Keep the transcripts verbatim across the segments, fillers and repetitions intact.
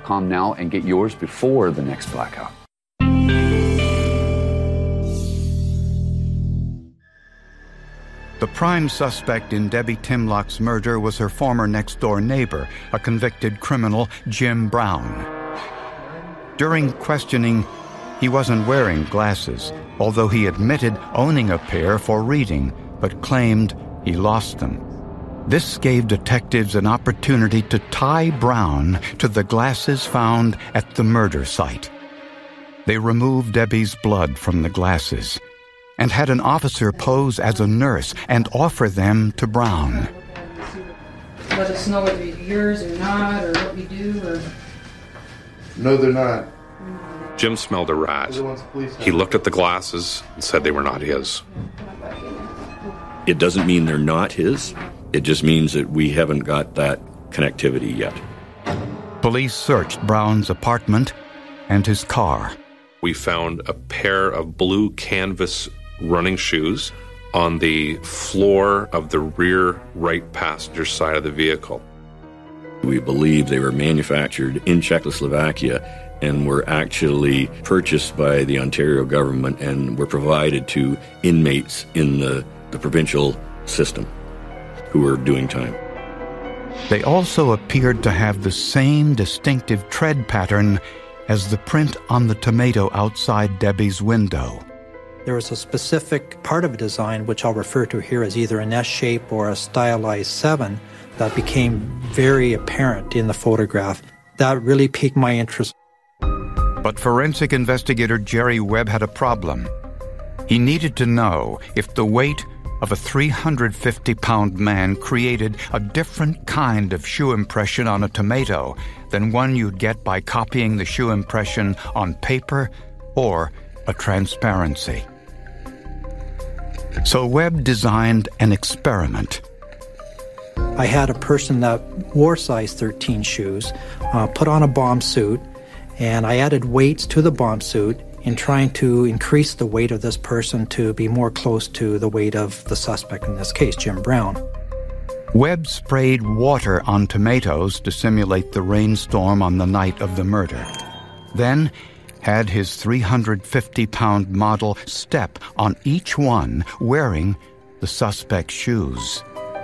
com now and get yours before the next blackout. The prime suspect in Debbie Timlock's murder was her former next-door neighbor, a convicted criminal, Jim Brown. During questioning, he wasn't wearing glasses, although he admitted owning a pair for reading, but claimed he lost them. This gave detectives an opportunity to tie Brown to the glasses found at the murder site. They removed Debbie's blood from the glasses and had an officer pose as a nurse and offer them to Brown. Let us know whether they're yours or not, or what we do, or... No, they're not. Jim smelled a rat. He looked at the glasses and said they were not his. It doesn't mean they're not his. It just means that we haven't got that connectivity yet. Police searched Brown's apartment and his car. We found a pair of blue canvas running shoes on the floor of the rear right passenger side of the vehicle. We believe they were manufactured in Czechoslovakia and were actually purchased by the Ontario government and were provided to inmates in the, the provincial system who were doing time. They also appeared to have the same distinctive tread pattern as the print on the tomato outside Debbie's window. There was a specific part of a design, which I'll refer to here as either an S shape or a stylized seven, that became very apparent in the photograph. That really piqued my interest. But forensic investigator Jerry Webb had a problem. He needed to know if the weight of a three hundred fifty pound man created a different kind of shoe impression on a tomato than one you'd get by copying the shoe impression on paper or a transparency. So Webb designed an experiment. I had a person that wore size thirteen shoes, uh, put on a bomb suit, and I added weights to the bomb suit in trying to increase the weight of this person to be more close to the weight of the suspect, in this case, Jim Brown. Webb sprayed water on tomatoes to simulate the rainstorm on the night of the murder. Then had his three hundred fifty pound model step on each one wearing the suspect's shoes.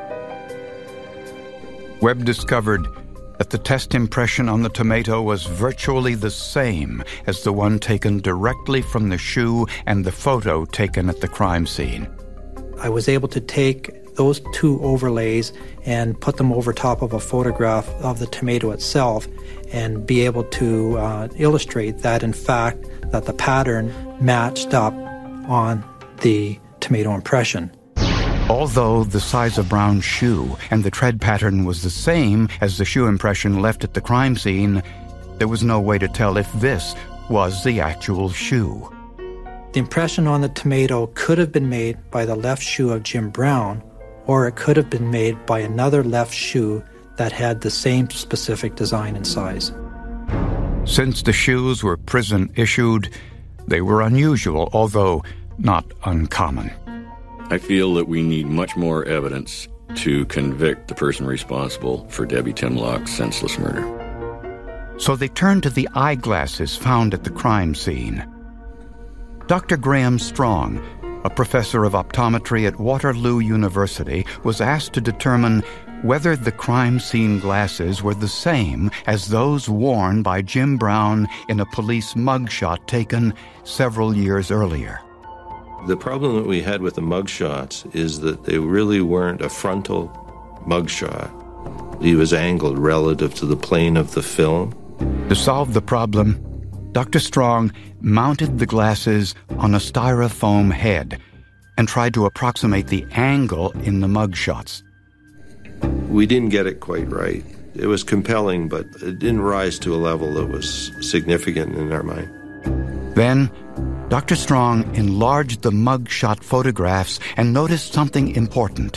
Webb discovered that the test impression on the tomato was virtually the same as the one taken directly from the shoe and the photo taken at the crime scene. I was able to take those two overlays and put them over top of a photograph of the tomato itself and be able to uh, illustrate that, in fact, that the pattern matched up on the tomato impression. Although the size of Brown's shoe and the tread pattern was the same as the shoe impression left at the crime scene, there was no way to tell if this was the actual shoe. The impression on the tomato could have been made by the left shoe of Jim Brown, or it could have been made by another left shoe that had the same specific design and size. Since the shoes were prison-issued, they were unusual, although not uncommon. I feel that we need much more evidence to convict the person responsible for Debbie Timlock's senseless murder. So they turned to the eyeglasses found at the crime scene. Doctor Graham Strong, a professor of optometry at Waterloo University, was asked to determine whether the crime scene glasses were the same as those worn by Jim Brown in a police mugshot taken several years earlier. The problem that we had with the mugshots is that they really weren't a frontal mugshot. He was angled relative to the plane of the film. To solve the problem, Doctor Strong mounted the glasses on a styrofoam head and tried to approximate the angle in the mugshots. We didn't get it quite right. It was compelling, but it didn't rise to a level that was significant in our mind. Then, Doctor Strong enlarged the mugshot photographs and noticed something important.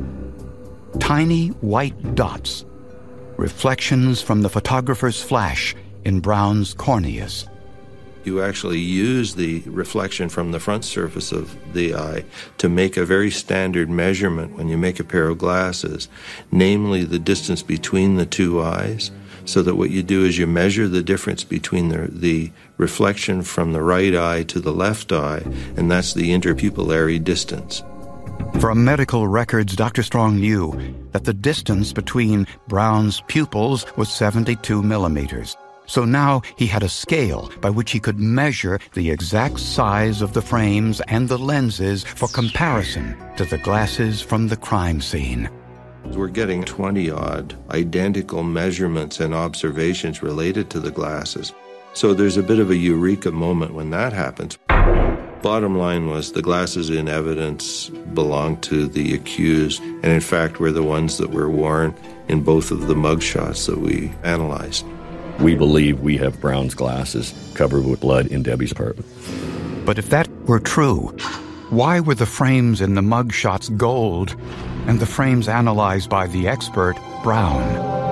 Tiny white dots, reflections from the photographer's flash in Brown's corneas. You actually use the reflection from the front surface of the eye to make a very standard measurement when you make a pair of glasses, namely the distance between the two eyes, so that what you do is you measure the difference between the, the reflection from the right eye to the left eye, and that's the interpupillary distance. From medical records, Doctor Strong knew that the distance between Brown's pupils was seventy-two millimeters. So now he had a scale by which he could measure the exact size of the frames and the lenses for comparison to the glasses from the crime scene. We're getting twenty-odd identical measurements and observations related to the glasses. So there's a bit of a eureka moment when that happens. Bottom line was the glasses in evidence belonged to the accused, and in fact were the ones that were worn in both of the mugshots that we analyzed. We believe we have Brown's glasses covered with blood in Debbie's apartment. But if that were true, why were the frames in the mugshots gold and the frames analyzed by the expert brown?